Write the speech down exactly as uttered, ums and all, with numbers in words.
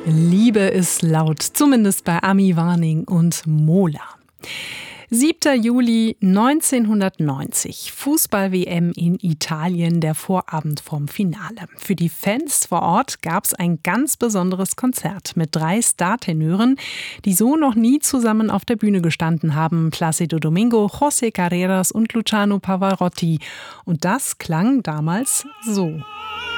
Liebe ist laut, zumindest bei Ami Warning und Mola. siebter Juli neunzehnhundertneunzig, Fußball-W M in Italien, der Vorabend vom Finale. Für die Fans vor Ort gab es ein ganz besonderes Konzert mit drei Startenören, die so noch nie zusammen auf der Bühne gestanden haben. Plácido Domingo, José Carreras und Luciano Pavarotti. Und das klang damals so.